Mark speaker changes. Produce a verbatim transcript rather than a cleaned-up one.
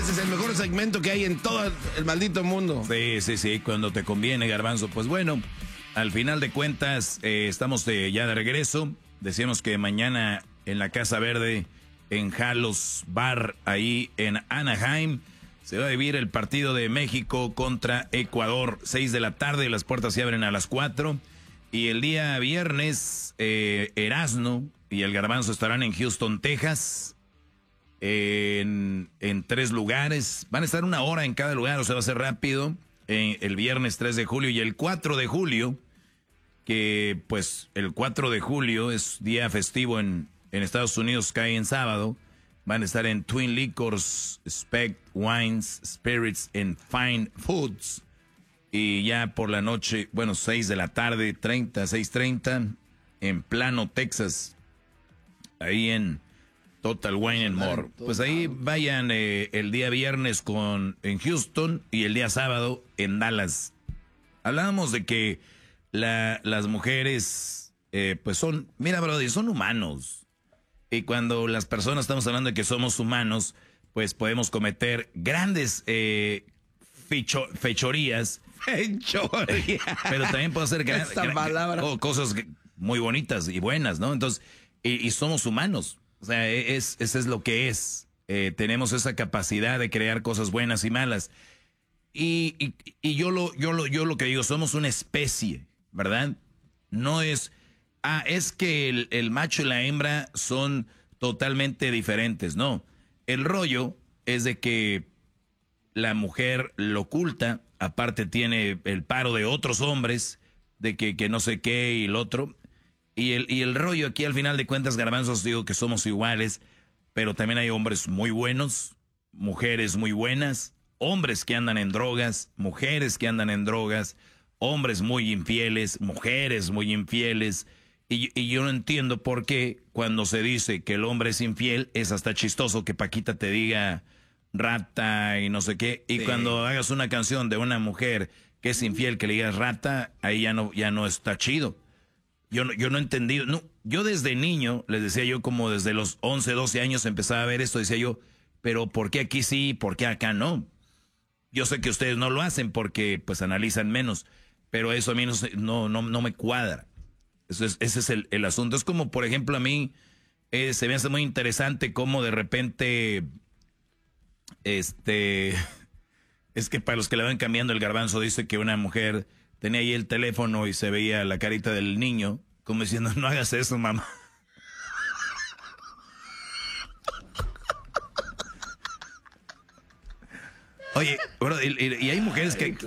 Speaker 1: ese es el mejor segmento que hay en todo el maldito mundo.
Speaker 2: Sí, sí, sí, cuando te conviene, Garbanzo. Pues bueno, al final de cuentas, eh, estamos de, ya de regreso. Decíamos que mañana en la Casa Verde, en Halos Bar, ahí en Anaheim, se va a vivir el partido de México contra Ecuador. Seis de la tarde, las puertas se abren a las cuatro. Y el día viernes, eh, Erasno y el Garbanzo estarán en Houston, Texas. En, en tres lugares. Van a estar una hora en cada lugar, o sea, va a ser rápido. Eh, el viernes tres de julio y el cuatro de julio, que pues el cuatro de julio es día festivo en, en Estados Unidos, cae en sábado. Van a estar en Twin Liquors, Spec Wines, Spirits and Fine Foods. Y ya por la noche, bueno, seis de la tarde, treinta, seis treinta, en Plano, Texas. Ahí en Total Wine and More. Pues ahí vayan eh, el día viernes con en Houston y el día sábado en Dallas. Hablábamos de que la, las mujeres, eh, pues son, mira, brother, son humanos. Y cuando las personas estamos hablando de que somos humanos, pues podemos cometer grandes eh, fecho, fechorías. Fechorías. Pero también puedo hacer gran, gran, cosas muy bonitas y buenas, ¿no? Entonces, y, y somos humanos. O sea, es, eso es lo que es. Eh, tenemos esa capacidad de crear cosas buenas y malas. Y, y, y yo, lo, yo, lo, yo lo que digo, somos una especie, ¿verdad? No es... Ah, es que el, el macho y la hembra son totalmente diferentes. No, el rollo es de que la mujer lo oculta, aparte tiene el paro de otros hombres, de que, que no sé qué y el otro... Y el, y el rollo aquí al final de cuentas, Garbanzos, digo que somos iguales, pero también hay hombres muy buenos, mujeres muy buenas, hombres que andan en drogas, mujeres que andan en drogas, hombres muy infieles, mujeres muy infieles. Y, y yo no entiendo por qué cuando se dice que el hombre es infiel es hasta chistoso que Paquita te diga rata y no sé qué. Y sí, cuando hagas una canción de una mujer que es infiel, que le digas rata, ahí ya no, ya no está chido. Yo no, yo no he entendido, no, yo desde niño, les decía yo como desde los once, doce años empezaba a ver esto, decía yo, pero ¿por qué aquí sí, por qué acá no? Yo sé que ustedes no lo hacen porque pues analizan menos, pero eso a mí no, no, no, no me cuadra. Eso es, ese es el, el asunto. Es como, por ejemplo, a mí eh, se me hace muy interesante cómo de repente, este, es que para los que le van cambiando el Garbanzo dice que una mujer... tenía ahí el teléfono y se veía la carita del niño, como diciendo, no hagas eso, mamá. Oye, bro, y, y hay mujeres que...